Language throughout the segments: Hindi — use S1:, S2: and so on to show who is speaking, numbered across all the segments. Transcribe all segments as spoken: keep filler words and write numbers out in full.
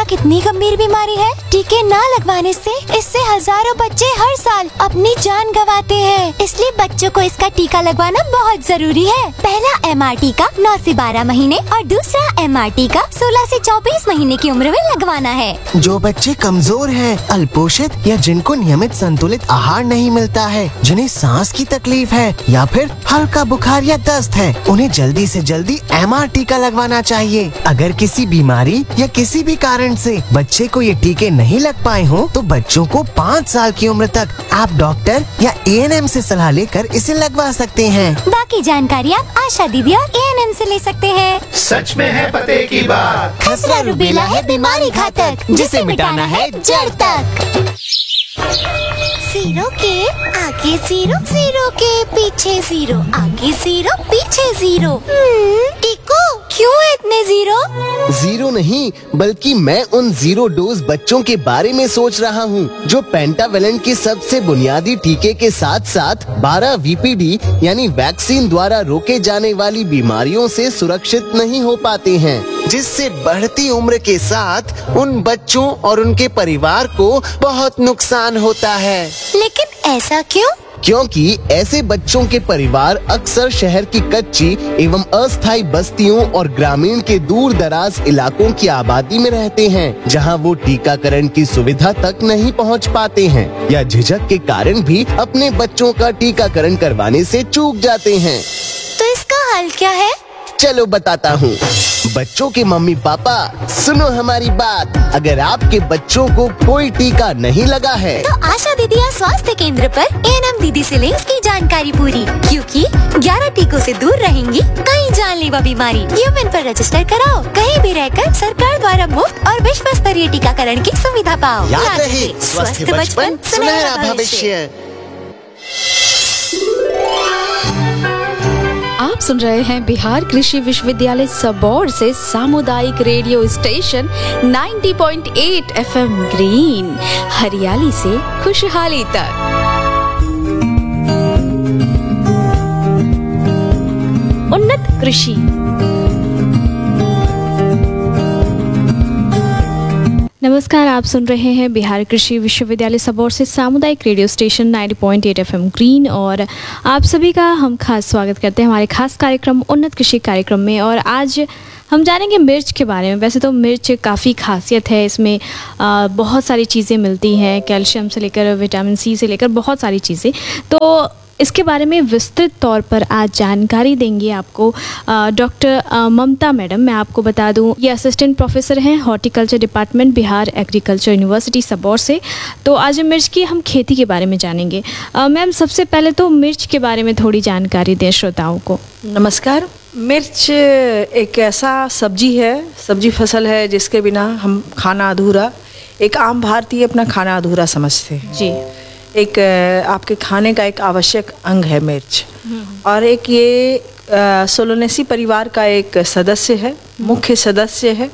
S1: कितनी गंभीर बीमारी है। टीके न लगवाने से इससे हजारों बच्चे हर साल अपनी जान गंवाते हैं। इसलिए बच्चों को इसका टीका लगवाना बहुत जरूरी है। पहला एम आर टीका नौ से बारह महीने और दूसरा एम आर टीका सोलह से चौबीस महीने की उम्र में लगवाना है।
S2: जो बच्चे कमजोर हैं, अल्पोषित या जिनको नियमित संतुलित आहार नहीं मिलता है, जिन्हें सांस की तकलीफ है या फिर हल्का बुखार या दस्त है, उन्हें जल्दी से जल्दी एम आर टीका लगवाना चाहिए। अगर किसी बीमारी या किसी भी कारण से बच्चे को ये टीके नहीं लग पाए हों, तो बच्चों को पाँच साल की उम्र तक आप डॉक्टर या ए एन एम से सलाह लेकर इसे लगवा सकते हैं।
S1: बाकी जानकारी आप आशा दीदी और ए एन एम से ले सकते हैं।
S3: सच में है पते की बात।
S1: खसरा रूबेला है बीमारी घातक, जिसे मिटाना है जड़ तक। जीरो के आगे जीरो, जीरो के पीछे जीरो, आगे जीरो पीछे जीरो। टीको क्यों है इतने जीरो?
S4: जीरो नहीं, बल्कि मैं उन जीरो डोज बच्चों के बारे में सोच रहा हूँ जो पेंटावेलेंट के सबसे बुनियादी टीके के साथ साथ बारह वी पी डी यानी वैक्सीन द्वारा रोके जाने वाली बीमारियों से सुरक्षित नहीं हो पाते हैं,
S2: जिससे बढ़ती उम्र के साथ उन बच्चों और उनके परिवार को बहुत नुकसान होता है।
S1: लेकिन ऐसा क्यों?
S4: क्योंकि ऐसे बच्चों के परिवार अक्सर शहर की कच्ची एवं अस्थायी बस्तियों और ग्रामीण के दूर दराज इलाकों की आबादी में रहते हैं, जहां वो टीकाकरण की सुविधा तक नहीं पहुंच पाते हैं या झिझक के कारण भी अपने बच्चों का टीकाकरण करवाने से चूक जाते हैं।
S1: तो इसका हल क्या है?
S4: चलो बताता हूँ। बच्चों के मम्मी पापा सुनो हमारी बात। अगर आपके बच्चों को कोई टीका नहीं लगा है
S1: तो आशा दीदी या स्वास्थ्य केंद्र पर ए एन एम दीदी से लें इसकी जानकारी पूरी, क्योंकि ग्यारह टीकों से दूर रहेंगी कई जानलेवा बीमारी। यूमेन पर रजिस्टर कराओ, कहीं भी रहकर सरकार द्वारा मुफ्त और विश्व स्तरीय टीकाकरण की सुविधा पाओ।
S2: याद रहे, स्वस्थ बचपन सुनहरा भविष्य।
S5: आप सुन रहे हैं बिहार कृषि विश्वविद्यालय सबौर से सामुदायिक रेडियो स्टेशन नब्बे पॉइंट आठ एफ एम ग्रीन, हरियाली से खुशहाली तक। उन्नत कृषि। नमस्कार, आप सुन रहे हैं बिहार कृषि विश्वविद्यालय सबौर से सामुदायिक रेडियो स्टेशन नब्बे पॉइंट आठ एफ एम ग्रीन, और आप सभी का हम खास स्वागत करते हैं हमारे खास कार्यक्रम उन्नत कृषि कार्यक्रम में। और आज हम जानेंगे मिर्च के बारे में। वैसे तो मिर्च काफ़ी खासियत है, इसमें आ, बहुत सारी चीज़ें मिलती हैं, कैल्शियम से लेकर विटामिन सी से लेकर बहुत सारी चीज़ें। तो इसके बारे में विस्तृत तौर पर आज जानकारी देंगे आपको डॉक्टर ममता मैडम। मैं आपको बता दूं, ये असिस्टेंट प्रोफेसर हैं horticulture department Bihar agriculture university Sabour से। तो आज मिर्च की हम खेती के बारे में जानेंगे। मैम, सबसे पहले तो मिर्च के बारे में थोड़ी जानकारी दें श्रोताओं को।
S6: नमस्कार। मिर्च एक ऐसा सब्जी है, सब्जी फसल है जिसके बिना हम खाना अधूरा, एक आम भारतीय अपना खाना अधूरा समझते हैं
S5: जी।
S6: एक आपके खाने का एक आवश्यक अंग है मिर्च, और एक ये सोलोनेसी परिवार का एक सदस्य है, मुख्य सदस्य है।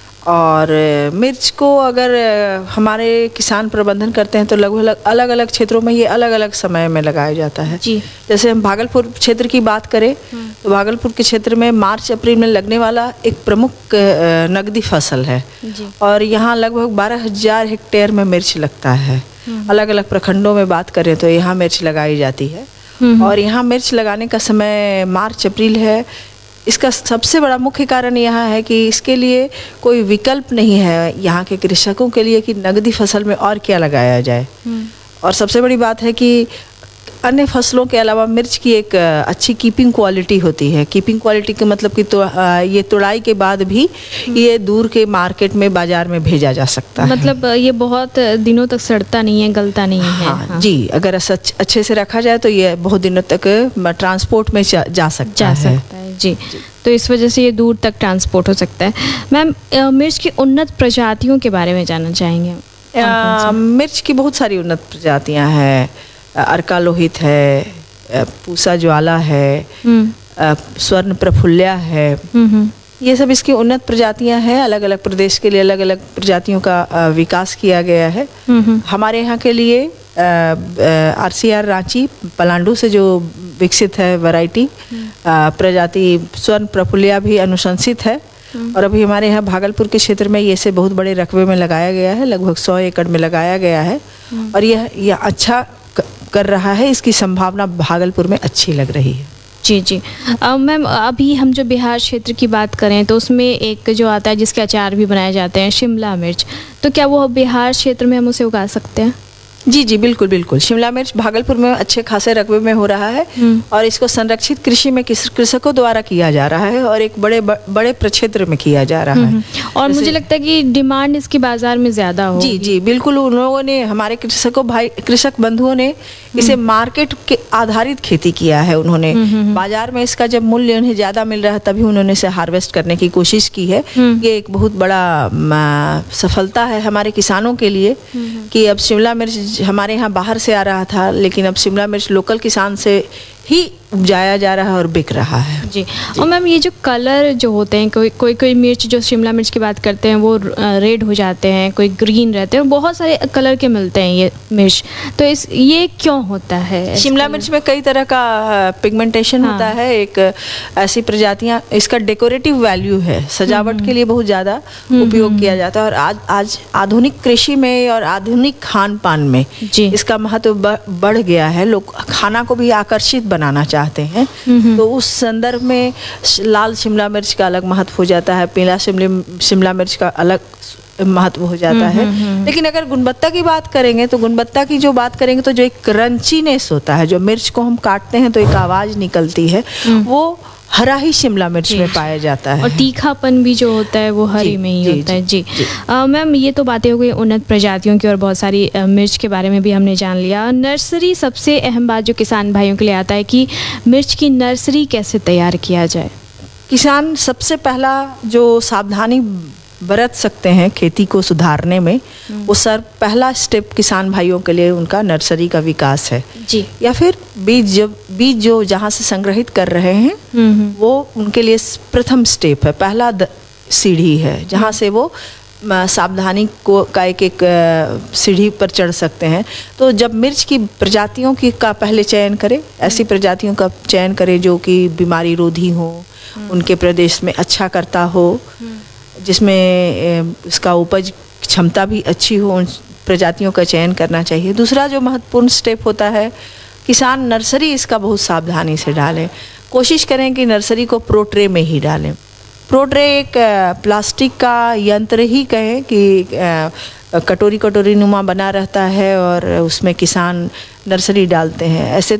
S6: और मिर्च को अगर हमारे किसान प्रबंधन करते हैं तो लगभग अलग अलग क्षेत्रों में ये अलग अलग समय में लगाया जाता है
S5: जी।
S6: जैसे हम भागलपुर क्षेत्र की बात करें तो भागलपुर के क्षेत्र में मार्च अप्रैल में लगने वाला एक प्रमुख नकदी फसल है जी। और यहाँ लगभग बारह हजार हेक्टेयर में मिर्च लगता है। अलग अलग प्रखंडों में बात करें तो यहाँ मिर्च लगाई जाती है, और यहाँ मिर्च लगाने का समय मार्च अप्रैल है। इसका सबसे बड़ा मुख्य कारण यह है कि इसके लिए कोई विकल्प नहीं है यहाँ के कृषकों के लिए कि नगदी फसल में और क्या लगाया जाए। और सबसे बड़ी बात है कि अन्य फसलों के अलावा मिर्च की एक अच्छी कीपिंग क्वालिटी होती है। कीपिंग क्वालिटी का मतलब कि तो ये तुड़ाई के बाद भी ये दूर के मार्केट में बाजार में भेजा जा सकता है।
S5: मतलब ये बहुत दिनों तक सड़ता नहीं है, गलता नहीं है।
S6: हाँ, हाँ। जी, अगर अच्छे से रखा जाए तो ये बहुत दिनों तक ट्रांसपोर्ट में जा, जा सकता
S5: जा
S6: है,
S5: सकता है जी।, जी तो इस वजह से ये दूर तक ट्रांसपोर्ट हो सकता है। मैम, मिर्च की उन्नत प्रजातियों के बारे में जानना चाहेंगे।
S6: आ, मिर्च की बहुत सारी उन्नत प्रजातियां हैं। अर्का लोहित है, पूसा ज्वाला है, स्वर्ण प्रफुल्ल्या है, ये सब इसकी उन्नत प्रजातियां हैं। अलग अलग प्रदेश के लिए अलग अलग प्रजातियों का विकास किया गया है। हमारे यहाँ के लिए आर सी आर रांची पलांडू से जो विकसित है वैरायटी प्रजाति स्वर्ण प्रफुल्ल्या भी अनुशंसित है। और अभी हमारे यहाँ भागलपुर के क्षेत्र में ये से बहुत बड़े रकबे में लगाया गया है, लगभग सौ एकड़ में लगाया गया है और यह यह अच्छा कर रहा है। इसकी संभावना भागलपुर में अच्छी लग रही है।
S5: जी जी मैम, अभी हम जो बिहार क्षेत्र की बात करें तो उसमें एक जो आता है जिसके अचार भी बनाए जाते हैं, शिमला मिर्च, तो क्या वो बिहार क्षेत्र में हम उसे उगा सकते हैं?
S6: जी जी बिल्कुल बिल्कुल। शिमला मिर्च भागलपुर में अच्छे खासे रकबे में हो रहा है और इसको संरक्षित कृषि में कृषकों द्वारा किया जा रहा है और एक बड़े बड़े प्रक्षेत्र में किया जा रहा है
S5: और मुझे लगता है कि डिमांड इसकी बाजार में ज़्यादा हो।
S6: जी जी बिल्कुल। उन लोगों ने, हमारे कृषकों भाई कृषक बंधुओं ने इसे मार्केट के आधारित खेती किया है। उन्होंने बाजार में इसका जब मूल्य उन्हें ज़्यादा मिल रहा है तभी उन्होंने इसे हार्वेस्ट करने की कोशिश की है। ये एक बहुत बड़ा सफलता है हमारे किसानों के लिए कि अब शिमला मिर्च हमारे यहाँ बाहर से आ रहा था लेकिन अब शिमला मिर्च लोकल किसान से ही उपजाया जा रहा है और बिक रहा है।
S5: जी, जी। और मैम ये जो कलर जो होते हैं, कोई कोई कोई मिर्च जो शिमला मिर्च की बात करते हैं वो रेड हो जाते हैं, कोई ग्रीन रहते हैं, बहुत सारे कलर के मिलते हैं ये मिर्च, तो इस ये क्यों होता है?
S6: शिमला मिर्च में कई तरह का पिगमेंटेशन हाँ। होता है। एक ऐसी प्रजातियाँ, इसका डेकोरेटिव वैल्यू है, सजावट के लिए बहुत ज़्यादा उपयोग किया जाता है और आज आज आधुनिक कृषि में और आधुनिक खान पान में इसका महत्व बढ़ गया है। लोग खाना को भी आकर्षित बनाना चाहते हैं तो उस संदर्भ में लाल शिमला मिर्च का अलग महत्व हो जाता है, पीला शिमला शिमला मिर्च का अलग महत्व हो जाता है। लेकिन अगर गुणवत्ता की बात करेंगे तो गुणवत्ता की जो बात करेंगे तो जो एक क्रंचीनेस होता है, जो मिर्च को हम काटते हैं तो एक आवाज़ निकलती है, वो हरा ही शिमला मिर्च में पाया जाता है।
S5: और तीखापन भी जो होता है वो हरी में ही होता है। जी, मैम ये तो बातें हो गई उन्नत प्रजातियों की और बहुत सारी आ, मिर्च के बारे में भी हमने जान लिया। नर्सरी, सबसे अहम बात जो किसान भाइयों के लिए आता है कि मिर्च की नर्सरी कैसे तैयार किया जाए।
S6: किसान सबसे पहला जो सावधानी बरत सकते हैं खेती को सुधारने में, वो सर पहला स्टेप किसान भाइयों के लिए उनका नर्सरी का विकास है
S5: जी, या
S6: फिर बीज जब बीज जो जहाँ से संग्रहित कर रहे हैं वो उनके लिए प्रथम स्टेप है, पहला सीढ़ी है जहाँ से वो सावधानी को का एक एक सीढ़ी पर चढ़ सकते हैं। तो जब मिर्च की प्रजातियों की का पहले चयन करें, ऐसी प्रजातियों का चयन करें जो कि बीमारी रोधी हो, उनके प्रदेश में अच्छा करता हो, जिसमें इसका उपज क्षमता भी अच्छी हो, उन प्रजातियों का चयन करना चाहिए। दूसरा जो महत्वपूर्ण स्टेप होता है, किसान नर्सरी इसका बहुत सावधानी से डालें। कोशिश करें कि नर्सरी को प्रोट्रे में ही डालें। प्रोट्रे एक प्लास्टिक का यंत्र ही कहें कि कटोरी कटोरी नुमा बना रहता है और उसमें किसान नर्सरी डालते हैं। ऐसे